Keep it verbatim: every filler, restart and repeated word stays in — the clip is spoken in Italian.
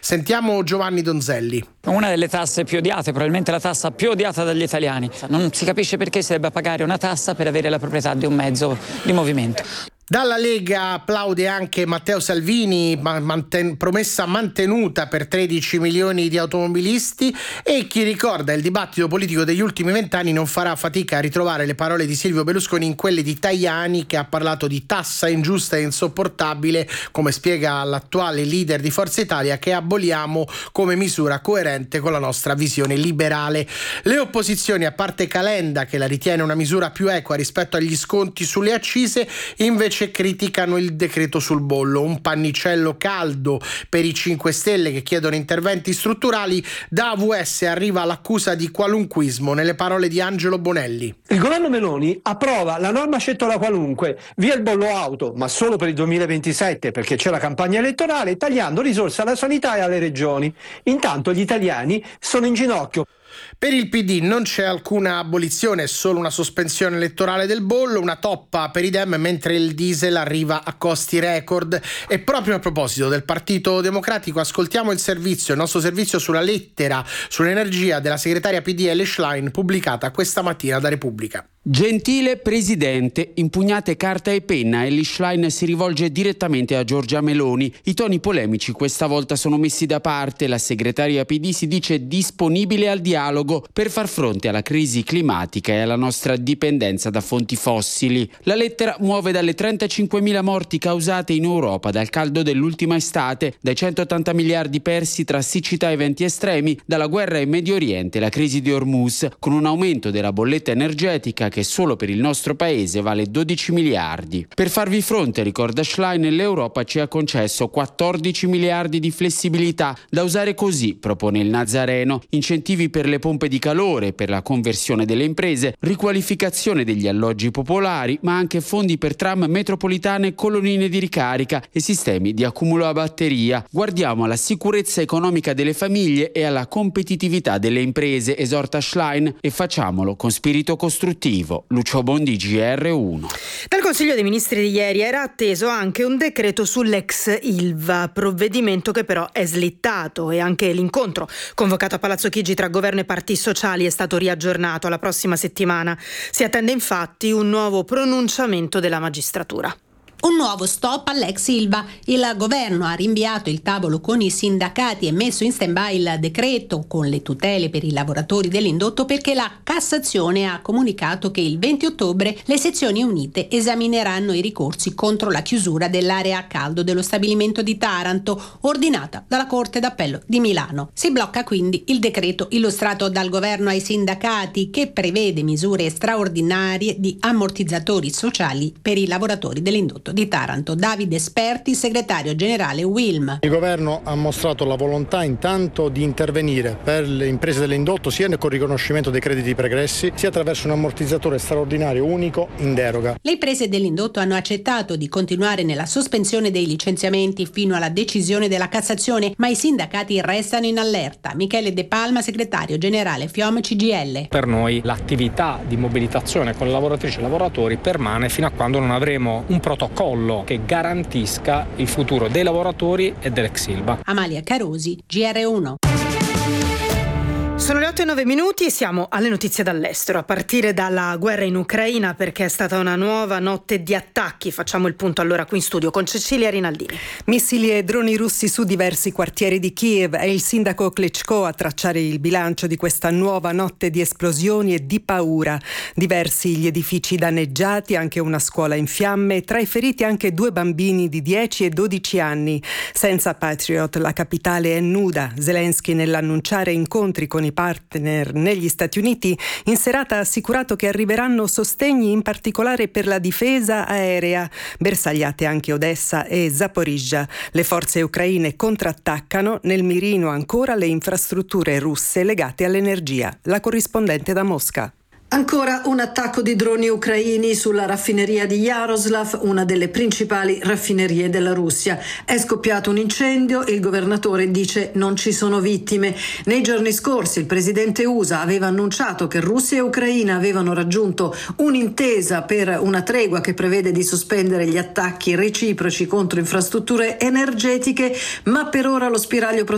Sentiamo Giovanni Donzelli. Una delle tasse più odiate, probabilmente la tassa più odiata dagli italiani. Non si capisce perché si debba pagare una tassa per avere la proprietà di un mezzo di movimento. Dalla Lega applaude anche Matteo Salvini, manten- promessa mantenuta per tredici milioni di automobilisti, e chi ricorda il dibattito politico degli ultimi vent'anni non farà fatica a ritrovare le parole di Silvio Berlusconi in quelle di Tajani, che ha parlato di tassa ingiusta e insopportabile, come spiega l'attuale leader di Forza Italia, che aboliamo come misura coerente con la nostra visione liberale. Le opposizioni, a parte Calenda che la ritiene una misura più equa rispetto agli sconti sulle accise, invece criticano il decreto sul bollo, un pannicello caldo per i cinque Stelle che chiedono interventi strutturali. Da A V S arriva l'accusa di qualunquismo nelle parole di Angelo Bonelli. Il governo Meloni approva la norma scettola qualunque, via il bollo auto, ma solo per il duemilaventisette perché c'è la campagna elettorale, tagliando risorse alla sanità e alle regioni. Intanto gli italiani sono in ginocchio. Per il P D non c'è alcuna abolizione, è solo una sospensione elettorale del bollo, una toppa per i Dem, mentre il diesel arriva a costi record. E proprio a proposito del Partito Democratico, ascoltiamo il servizio, il nostro servizio sulla lettera sull'energia della segretaria P D Elly Schlein, pubblicata questa mattina da Repubblica. Gentile Presidente, impugnate carta e penna, Elly Schlein si rivolge direttamente a Giorgia Meloni. I toni polemici questa volta sono messi da parte, la segretaria P D si dice disponibile al dialogo per far fronte alla crisi climatica e alla nostra dipendenza da fonti fossili. La lettera muove dalle trentacinquemila morti causate in Europa dal caldo dell'ultima estate, dai centottanta miliardi persi tra siccità e eventi estremi, dalla guerra in Medio Oriente e la crisi di Hormuz, con un aumento della bolletta energetica che solo per il nostro paese vale dodici miliardi. Per farvi fronte, ricorda Schlein, l'Europa ci ha concesso quattordici miliardi di flessibilità da usare così, propone il Nazareno, incentivi per le pompe di calore, per la conversione delle imprese, riqualificazione degli alloggi popolari, ma anche fondi per tram, metropolitane, colonnine di ricarica e sistemi di accumulo a batteria. Guardiamo alla sicurezza economica delle famiglie e alla competitività delle imprese, esorta Schlein, e facciamolo con spirito costruttivo. Lucio Bondi, G R uno. Dal Consiglio dei Ministri di ieri era atteso anche un decreto sull'ex Ilva, provvedimento che però è slittato, e anche l'incontro convocato a Palazzo Chigi tra governo e parti sociali è stato riaggiornato alla prossima settimana. Si attende infatti un nuovo pronunciamento della magistratura. Un nuovo stop all'ex Ilva. Il governo ha rinviato il tavolo con i sindacati e messo in stand-by il decreto con le tutele per i lavoratori dell'indotto perché la Cassazione ha comunicato che il venti ottobre le sezioni unite esamineranno i ricorsi contro la chiusura dell'area a caldo dello stabilimento di Taranto, ordinata dalla Corte d'Appello di Milano. Si blocca quindi il decreto illustrato dal governo ai sindacati che prevede misure straordinarie di ammortizzatori sociali per i lavoratori dell'indotto di Taranto. Davide Esperti, segretario generale U I L M. Il governo ha mostrato la volontà intanto di intervenire per le imprese dell'indotto sia con il riconoscimento dei crediti pregressi sia attraverso un ammortizzatore straordinario unico in deroga. Le imprese dell'indotto hanno accettato di continuare nella sospensione dei licenziamenti fino alla decisione della Cassazione, ma i sindacati restano in allerta. Michele De Palma, segretario generale FIOM C G I L. Per noi l'attività di mobilitazione con le lavoratrici e lavoratori permane fino a quando non avremo un protocollo che garantisca il futuro dei lavoratori e dell'ex Ilva. Amalia Carosi, G R uno. Sono le otto e nove minuti e siamo alle notizie dall'estero, a partire dalla guerra in Ucraina, perché è stata una nuova notte di attacchi. Facciamo il punto allora qui in studio con Cecilia Rinaldini. Missili e droni russi su diversi quartieri di Kiev. È il sindaco Klitschko a tracciare il bilancio di questa nuova notte di esplosioni e di paura. Diversi gli edifici danneggiati, anche una scuola in fiamme, tra i feriti anche due bambini di dieci e dodici anni. Senza Patriot la capitale è nuda. Zelensky, nell'annunciare incontri con i partner negli Stati Uniti, in serata ha assicurato che arriveranno sostegni in particolare per la difesa aerea, bersagliate anche Odessa e Zaporizhzhia. Le forze ucraine contrattaccano, nel mirino ancora le infrastrutture russe legate all'energia. La corrispondente da Mosca. Ancora un attacco di droni ucraini sulla raffineria di Yaroslav, una delle principali raffinerie della Russia. È scoppiato un incendio, il governatore dice non ci sono vittime. Nei giorni scorsi il presidente U S A aveva annunciato che Russia e Ucraina avevano raggiunto un'intesa per una tregua che prevede di sospendere gli attacchi reciproci contro infrastrutture energetiche, ma per ora lo spiraglio